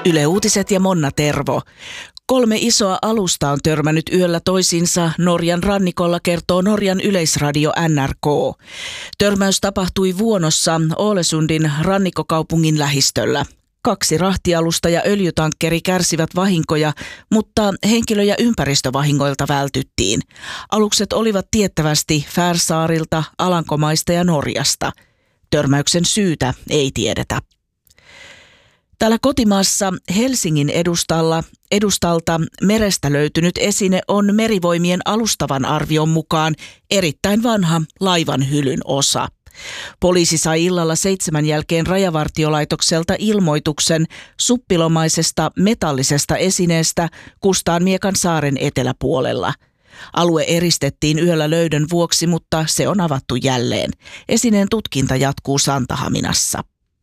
Yle Uutiset ja Monna Tervo. 3 isoa alusta on törmännyt yöllä toisiinsa Norjan rannikolla, kertoo Norjan yleisradio NRK. Törmäys tapahtui Vuonossa Ålesundin rannikkokaupungin lähistöllä. 2 rahtialusta ja öljytankkeri kärsivät vahinkoja, mutta henkilö- ja ympäristövahingoilta vältyttiin. Alukset olivat tiettävästi Färsaarilta, Alankomaista ja Norjasta. Törmäyksen syytä ei tiedetä. Täällä kotimaassa Helsingin edustalta merestä löytynyt esine on Merivoimien alustavan arvion mukaan erittäin vanha laivan hylyn osa. Poliisi sai illalla 7 jälkeen Rajavartiolaitokselta ilmoituksen suppilomaisesta metallisesta esineestä Kustaanmiekan saaren eteläpuolella. Alue eristettiin yöllä löydön vuoksi, mutta se on avattu jälleen. Esineen tutkinta jatkuu Santahaminassa.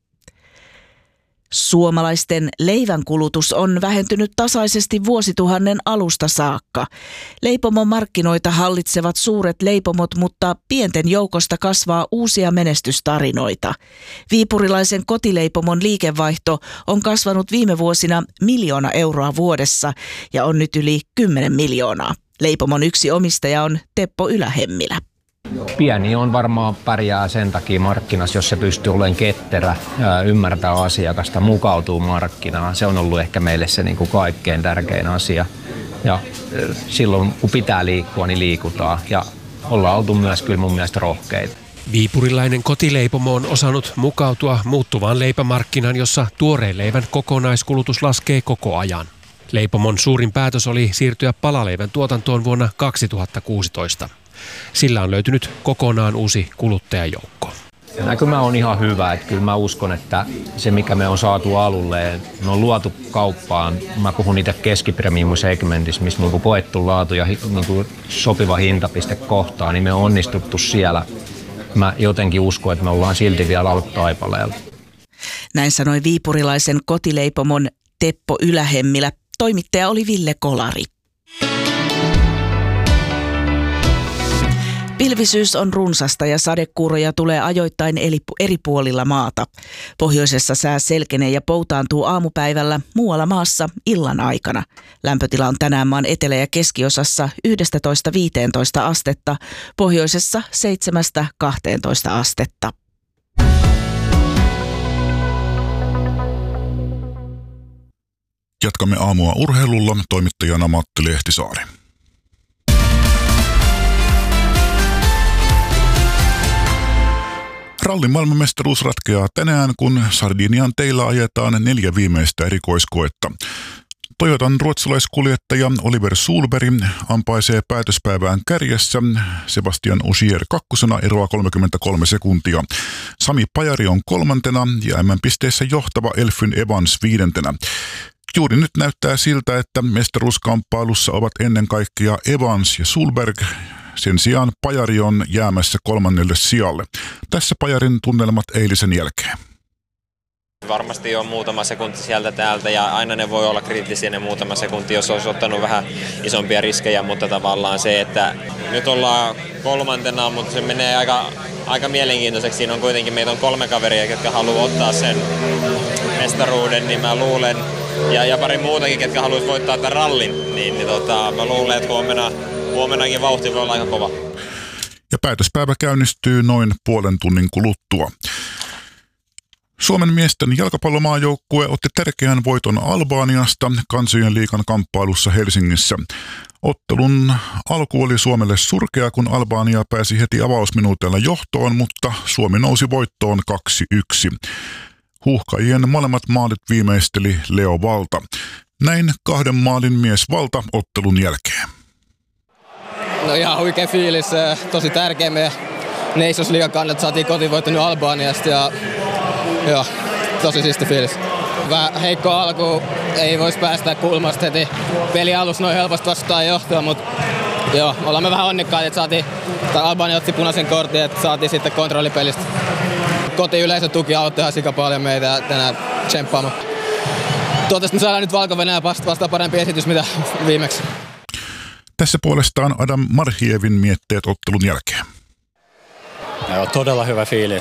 Suomalaisten leivän kulutus on vähentynyt tasaisesti vuosituhannen alusta saakka. Leipomon markkinoita hallitsevat suuret leipomot, mutta pienten joukosta kasvaa uusia menestystarinoita. Viipurilaisen kotileipomon liikevaihto on kasvanut viime vuosina 1 000 000 euroa vuodessa ja on nyt yli 10 miljoonaa. Leipomon yksi omistaja on Teppo Ylähemmilä. Pieni on varmaan pärjää sen takia markkinassa, jos se pystyy olemaan ketterä, ymmärtää asiakasta, mukautuu markkinaan. Se on ollut ehkä meille se niin kuin kaikkein tärkein asia. Ja silloin kun pitää liikkua, niin liikutaan. Ja ollaan oltu myös kyllä mun mielestä rohkeita. Viipurilainen kotileipomo on osannut mukautua muuttuvaan leipämarkkinaan, jossa tuoreen leivän kokonaiskulutus laskee koko ajan. Leipomon suurin päätös oli siirtyä palaleivän tuotantoon vuonna 2016. Sillä on löytynyt kokonaan uusi kuluttajajoukko. Näkymä on ihan hyvä, että kyllä mä uskon, että se mikä me on saatu alulle, me on luotu kauppaan, mä puhun niitä keskipremium-segmentissä, missä on koettu laatu ja sopiva hintapiste kohtaan, niin me on onnistuttu siellä. Mä jotenkin uskon, että me ollaan silti vielä alkutaipaleella. Näin sanoi viipurilaisen kotileipomon Teppo Ylähemmilä. Toimittaja oli Ville Kolari. Pilvisyys on runsasta ja sadekuuroja tulee ajoittain eri puolilla maata. Pohjoisessa sää selkenee ja poutaantuu aamupäivällä, muualla maassa illan aikana. Lämpötila on tänään maan etelä- ja keskiosassa 11–15 astetta, pohjoisessa 7–12 astetta. Jatkamme aamua urheilulla, toimittajana Matti Lehtisaari. Rallin maailmanmestaruus ratkeaa tänään, kun Sardinian teillä ajetaan 4 viimeistä erikoiskoetta. Toyotan ruotsalaiskuljettaja Oliver Solberg ampaisee päätöspäivään kärjessä, Sebastian Ogier 2. eroa 33 sekuntia. Sami Pajari on 3. ja MM-pisteissä johtava Elfyn Evans 5. Juuri nyt näyttää siltä, että mestaruuskamppailussa ovat ennen kaikkea Evans ja Solberg. Sen sijaan Pajari on jäämässä 3. sijalle. Tässä Pajarin tunnelmat eilisen jälkeen. Varmasti on muutama sekunti sieltä täältä ja aina ne voi olla kriittisiä ne muutama sekunti, jos olisi ottanut vähän isompia riskejä, mutta tavallaan se, että nyt ollaan 3. mutta se menee aika mielenkiintoiseksi. Siinä on kuitenkin, meitä on 3 kaveria, jotka haluaa ottaa sen mestaruuden, niin mä luulen, ja pari muutakin, ketkä haluaisi voittaa tämän rallin, niin mä luulen, että huomennakin vauhti voi olla aika kova. Ja päätöspäivä käynnistyy noin puolen tunnin kuluttua. Suomen miesten jalkapallomaajoukkue otti tärkeän voiton Albaniasta Kansojen liigan kamppailussa Helsingissä. Ottelun alku oli Suomelle surkea, kun Albania pääsi heti avausminuuteilla johtoon, mutta Suomi nousi voittoon 2-1. Huuhkajien molemmat maalit viimeisteli Leo Valta. Näin 2 maalin mies Valta ottelun jälkeen. No ihan huikea fiilis, tosi tärkeä meidän Nations Liigan kannalta, saatiin kotivoitto nyt Albaniasta ja joo, tosi siisti fiilis. Vähän heikko alku, ei voisi päästä kulmasta heti peli alussa noin helposti vastaan johtoa, mutta joo, ollaan me vähän onnekkaita, että Albania otti punaisen kortin, että saatiin sitten kontrollipelistä. Kotiyleisön tuki auttoi ihan sika paljon meitä tänään tsemppaamaan. Toivottavasti me saadaan nyt Valko-Venäjä vastaan parempi esitys mitä viimeksi. Tässä puolestaan Adam Marhievin mietteet ottelun jälkeen. Joo, todella hyvä fiilis.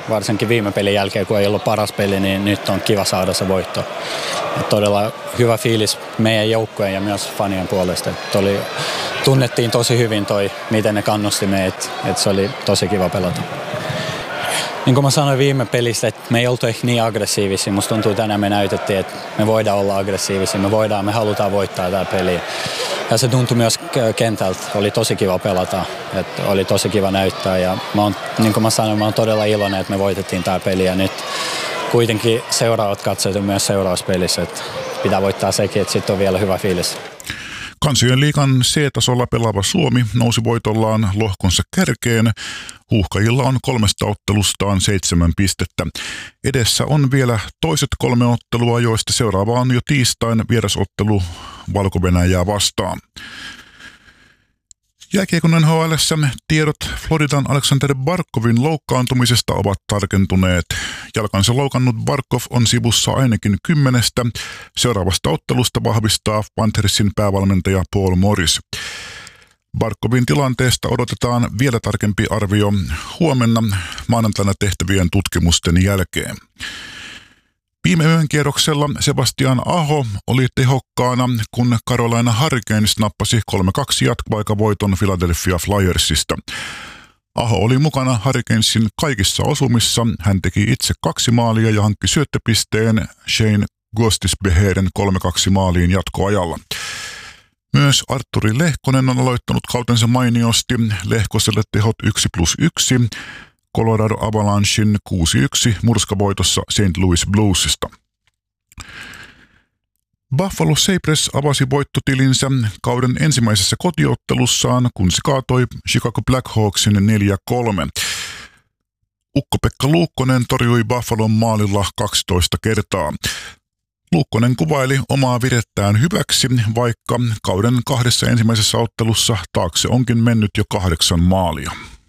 varsinkin viime pelin jälkeen, kun ei ollut paras peli, niin nyt on kiva saada se voitto. Et todella hyvä fiilis meidän joukkojen ja myös fanien puolesta. Tunnettiin tosi hyvin miten ne kannusti meitä, että se oli tosi kiva pelata. Niin kuin mä sanoin viime pelistä, että me ei oltu ehkä niin aggressiivisia. Musta tuntuu, että tänään me näytettiin, että me voidaan olla aggressiivisia, me halutaan voittaa tämä peli. Ja se tuntui myös kentältä, oli tosi kiva pelata, että oli tosi kiva näyttää. Ja niin kuin mä sanoin, mä oon todella iloinen, että me voitettiin tämä peli. Ja nyt kuitenkin seuraavat katsojat myös seuraavassa pelissä, että pitää voittaa sekin, että sitten on vielä hyvä fiilis. Kansojen liigan C-tasolla pelaava Suomi nousi voitollaan lohkonsa kärkeen. Huuhkajilla on 3 ottelustaan 7 pistettä. Edessä on vielä toiset 3 ottelua, joista seuraava on jo tiistain vierasottelu Valko-Venäjää vastaan. Jääkiekon NHL:ssä tiedot Floridan Aleksander Barkovin loukkaantumisesta ovat tarkentuneet. Jalkansa loukannut Barkov on sivussa ainakin 10. Seuraavasta ottelusta vahvistaa Panthersin päävalmentaja Paul Morris. Barkovin tilanteesta odotetaan vielä tarkempi arvio huomenna maanantaina tehtävien tutkimusten jälkeen. Viime yön kierroksella Sebastian Aho oli tehokkaana, kun Carolina Hurricanes nappasi 3-2 jatkoaikavoiton Philadelphia Flyersista. Aho oli mukana Hurricanesin kaikissa osumissa. Hän teki itse 2 maalia ja hankki syöttöpisteen Shane Gostisbeherin 3-2 maaliin jatkoajalla. Myös Artturi Lehkonen on aloittanut kautensa mainiosti. Lehkoselle tehot 1+1. Colorado Avalanchein 6-1 murskavoitossa St. Louis Bluesista. Buffalo Sabres avasi voittotilinsä kauden ensimmäisessä kotiottelussaan, kun se kaatoi Chicago Blackhawksin 4-3. Ukko-Pekka Luukkonen torjui Buffalon maalilla 12 kertaa. Luukkonen kuvaili omaa virettään hyväksi, vaikka kauden 2 ensimmäisessä ottelussa taakse onkin mennyt jo 8 maalia.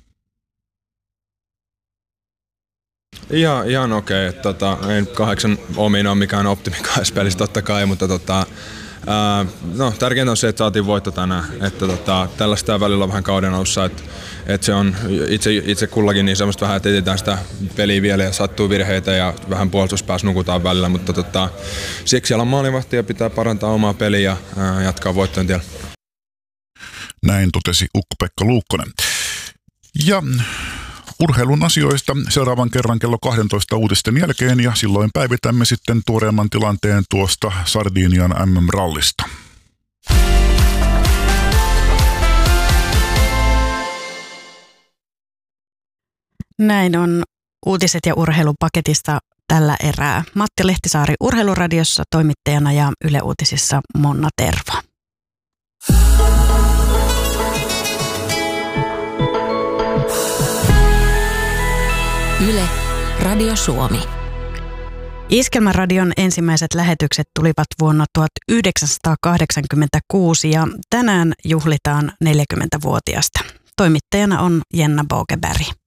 Ihan okei. Ei 8 omiin ole mikään optimi kahdessa pelissä totta kai, mutta tärkeintä on se, että saatiin voitto tänään. Että tällaista välillä on vähän kauden alussa, että se on itse kullakin niin semmoista vähän, että etsitään sitä peliä vielä ja sattuu virheitä ja vähän puolustuspäässä nukutaan välillä, mutta siksi siellä on maalivahti ja pitää parantaa omaa peliä ja jatkaa voittojen tiellä. Näin totesi Ukko-Pekka Luukkonen. Ja urheilun asioista seuraavan kerran kello 12 uutisten jälkeen ja silloin päivitämme sitten tuoreemman tilanteen tuosta Sardinian MM-rallista. Näin on uutiset ja urheilupaketista tällä erää. Matti Lehtisaari Urheiluradiossa toimittajana ja Yle Uutisissa Monna Tervo. Yle, Radio Suomi. Iskelmäradion ensimmäiset lähetykset tulivat vuonna 1986 ja tänään juhlitaan 40-vuotiasta. Toimittajana on Jenna Bogeberg.